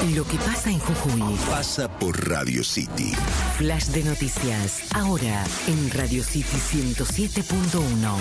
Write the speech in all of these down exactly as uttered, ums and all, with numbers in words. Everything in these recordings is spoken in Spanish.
Lo que pasa en Jujuy pasa por Radio City. Flash de noticias, ahora en Radio City ciento siete punto uno.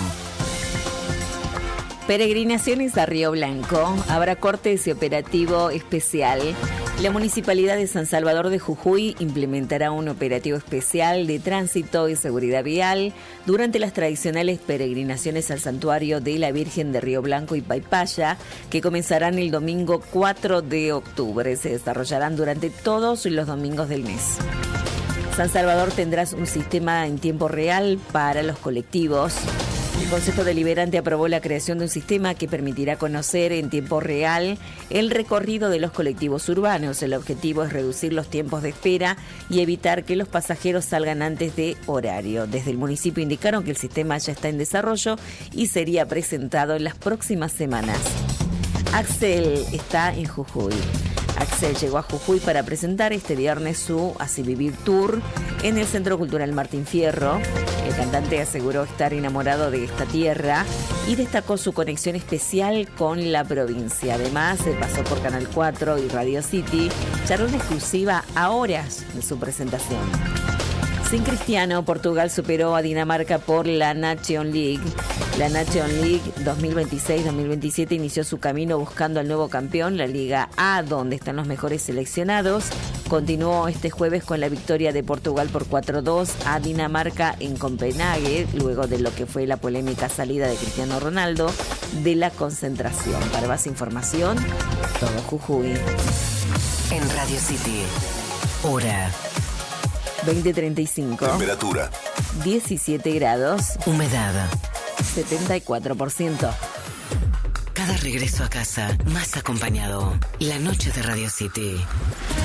Peregrinaciones a Río Blanco. Habrá cortes y operativo especial. La Municipalidad de San Salvador de Jujuy implementará un operativo especial de tránsito y seguridad vial durante las tradicionales peregrinaciones al santuario de la Virgen de Río Blanco y Paipaya, que comenzarán el domingo cuatro de octubre. Se desarrollarán durante todos los domingos del mes. San Salvador tendrá un sistema en tiempo real para los colectivos. El Consejo Deliberante aprobó la creación de un sistema que permitirá conocer en tiempo real el recorrido de los colectivos urbanos. El objetivo es reducir los tiempos de espera y evitar que los pasajeros salgan antes de horario. Desde el municipio indicaron que el sistema ya está en desarrollo y sería presentado en las próximas semanas. Axel está en Jujuy. Axel llegó a Jujuy para presentar este viernes su Así Vivir Tour en el Centro Cultural Martín Fierro. El cantante aseguró estar enamorado de esta tierra y destacó su conexión especial con la provincia. Además, se pasó por Canal cuatro y Radio City, charló en exclusiva a horas de su presentación. Sin Cristiano, Portugal superó a Dinamarca por la Nation League. La Nation League dos mil veintiséis dos mil veintisiete inició su camino buscando al nuevo campeón, la Liga A, donde están los mejores seleccionados. Continuó este jueves con la victoria de Portugal por cuatro dos a Dinamarca en Copenhague, luego de lo que fue la polémica salida de Cristiano Ronaldo de la concentración. Para más información, todo Jujuy. En Radio City, hora veinte treinta y cinco. Temperatura diecisiete grados. Humedad setenta y cuatro por ciento. Cada regreso a casa más acompañado. La noche de Radio City.